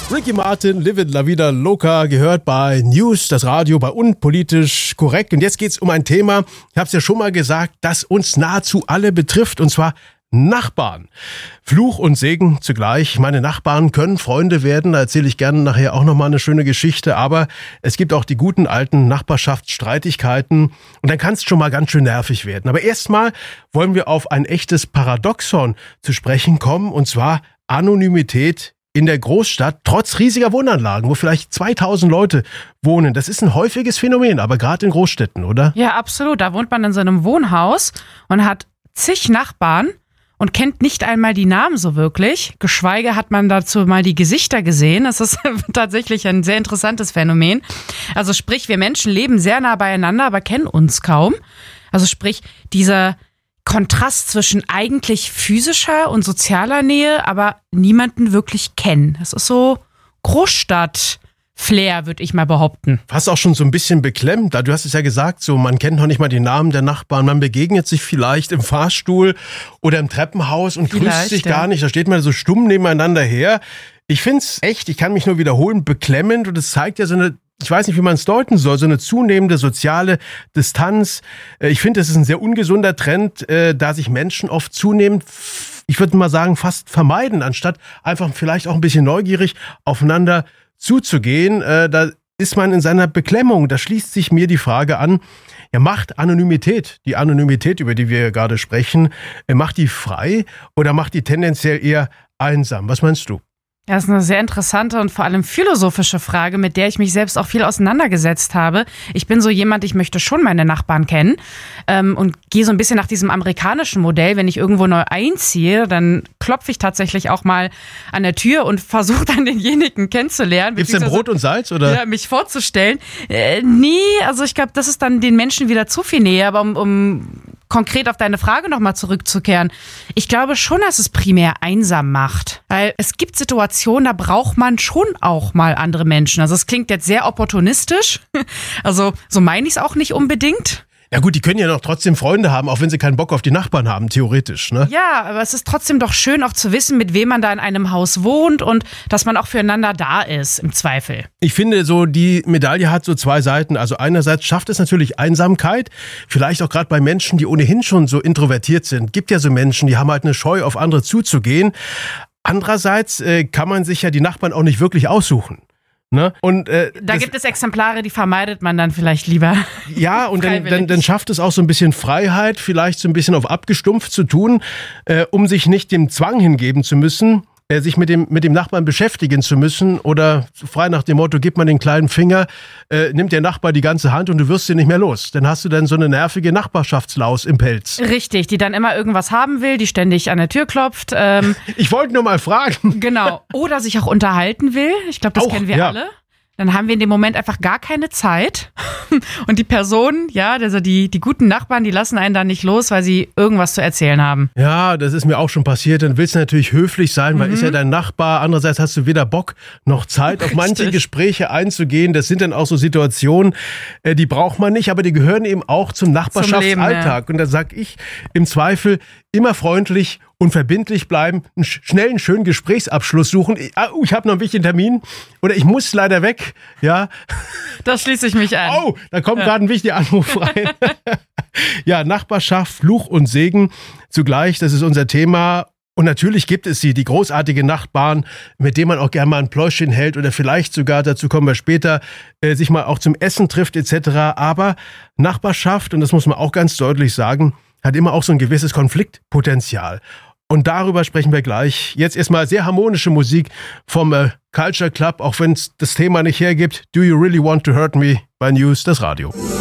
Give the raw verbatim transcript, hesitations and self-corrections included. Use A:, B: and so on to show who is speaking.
A: Ricky Martin, Live It La Vida Loca, gehört bei News, das Radio, bei Unpolitisch Korrekt. Und jetzt geht's um ein Thema, ich habe es ja schon mal gesagt, das uns nahezu alle betrifft, und zwar Nachbarn. Fluch und Segen zugleich. Meine Nachbarn können Freunde werden, da erzähle ich gerne nachher auch nochmal eine schöne Geschichte, aber es gibt auch die guten alten Nachbarschaftsstreitigkeiten und dann kann es schon mal ganz schön nervig werden. Aber erstmal wollen wir auf ein echtes Paradoxon zu sprechen kommen, und zwar Anonymität in der Großstadt, trotz riesiger Wohnanlagen, wo vielleicht zweitausend Leute wohnen. Das ist ein häufiges Phänomen, aber gerade in Großstädten, oder?
B: Ja, absolut. Da wohnt man in so einem Wohnhaus und hat zig Nachbarn und kennt nicht einmal die Namen so wirklich. Geschweige hat man dazu mal die Gesichter gesehen. Das ist tatsächlich ein sehr interessantes Phänomen. Also sprich, wir Menschen leben sehr nah beieinander, aber kennen uns kaum. Also sprich, dieser Kontrast zwischen eigentlich physischer und sozialer Nähe, aber niemanden wirklich kennen. Das ist so Großstadt-Flair, würde ich mal behaupten.
A: Fast auch schon so ein bisschen beklemmt. Du hast es ja gesagt, so man kennt noch nicht mal die Namen der Nachbarn. Man begegnet sich vielleicht im Fahrstuhl oder im Treppenhaus und
B: Vielleicht,
A: grüßt sich
B: ja.
A: gar nicht. Da steht man so stumm nebeneinander her. Ich find's echt, ich kann mich nur wiederholen, beklemmend, und es zeigt ja so eine, ich weiß nicht, wie man es deuten soll, so eine zunehmende soziale Distanz. Ich finde, das ist ein sehr ungesunder Trend, da sich Menschen oft zunehmend, ich würde mal sagen, fast vermeiden, anstatt einfach vielleicht auch ein bisschen neugierig aufeinander zuzugehen. Da ist man in seiner Beklemmung. Da schließt sich mir die Frage an, ja, macht Anonymität, die Anonymität, über die wir gerade sprechen, macht die frei oder macht die tendenziell eher einsam? Was meinst du?
B: Ja, das ist eine sehr interessante und vor allem philosophische Frage, mit der ich mich selbst auch viel auseinandergesetzt habe. Ich bin so jemand, ich möchte schon meine Nachbarn kennen ähm, und gehe so ein bisschen nach diesem amerikanischen Modell. Wenn ich irgendwo neu einziehe, dann klopfe ich tatsächlich auch mal an der Tür und versuche dann denjenigen kennenzulernen.
A: Gibt's denn Brot und Salz, oder?
B: Ja, mich vorzustellen. Äh, nee, also ich glaube, das ist dann den Menschen wieder zu viel näher, aber um, um konkret auf deine Frage nochmal zurückzukehren. Ich glaube schon, dass es primär einsam macht. Weil es gibt Situationen, da braucht man schon auch mal andere Menschen. Also es klingt jetzt sehr opportunistisch. Also so meine ich es auch nicht unbedingt.
A: Ja gut, die können ja noch trotzdem Freunde haben, auch wenn sie keinen Bock auf die Nachbarn haben, theoretisch, ne?
B: Ja, aber es ist trotzdem doch schön auch zu wissen, mit wem man da in einem Haus wohnt und dass man auch füreinander da ist, im Zweifel.
A: Ich finde, so die Medaille hat so zwei Seiten. Also einerseits schafft es natürlich Einsamkeit, vielleicht auch gerade bei Menschen, die ohnehin schon so introvertiert sind. Gibt ja so Menschen, die haben halt eine Scheu, auf andere zuzugehen. Andererseits äh, kann man sich ja die Nachbarn auch nicht wirklich aussuchen. Ne? Und, äh,
B: da
A: das,
B: gibt es Exemplare, die vermeidet man dann vielleicht lieber.
A: Ja, und dann, dann, dann schafft es auch so ein bisschen Freiheit, vielleicht so ein bisschen auf abgestumpft zu tun, äh, um sich nicht dem Zwang hingeben zu müssen, äh, sich mit dem, mit dem Nachbarn beschäftigen zu müssen, oder frei nach dem Motto, gib mal den kleinen Finger, äh, nimmt der Nachbar die ganze Hand und du wirst sie nicht mehr los. Dann hast du dann so eine nervige Nachbarschaftslaus im Pelz.
B: Richtig, die dann immer irgendwas haben will, die ständig an der Tür klopft. Ähm,
A: ich wollte nur mal fragen.
B: Genau. Oder sich auch unterhalten will. Ich glaube, das
A: auch,
B: kennen wir
A: ja.
B: alle. Dann haben wir in dem Moment einfach gar keine Zeit. Und die Personen, ja, also die, die guten Nachbarn, die lassen einen dann nicht los, weil sie irgendwas zu erzählen haben.
A: Ja, das ist mir auch schon passiert. Dann willst du natürlich höflich sein, weil mhm. ist ja dein Nachbar. Andererseits hast du weder Bock noch Zeit, auf manche Gespräche einzugehen. Das sind dann auch so Situationen, die braucht man nicht, aber die gehören eben auch zum Nachbarschaftsalltag. Ja. Und da sag ich im Zweifel immer freundlich und verbindlich bleiben, einen schnell einen schönen Gesprächsabschluss suchen. Ich, oh, ich habe noch einen wichtigen Termin oder ich muss leider weg. Ja,
B: das schließe ich mich an.
A: Oh, da kommt
B: ja.
A: gerade ein wichtiger Anruf rein. Ja, Nachbarschaft, Fluch und Segen zugleich, das ist unser Thema. Und natürlich gibt es sie, die großartige Nachbarn, mit denen man auch gerne mal ein Pläuschchen hält oder vielleicht sogar, dazu kommen wir später, äh, sich mal auch zum Essen trifft et cetera. Aber Nachbarschaft, und das muss man auch ganz deutlich sagen, hat immer auch so ein gewisses Konfliktpotenzial. Und darüber sprechen wir gleich. Jetzt erstmal sehr harmonische Musik vom äh, Culture Club, auch wenn es das Thema nicht hergibt. Do You Really Want to Hurt Me? Bei News, das Radio.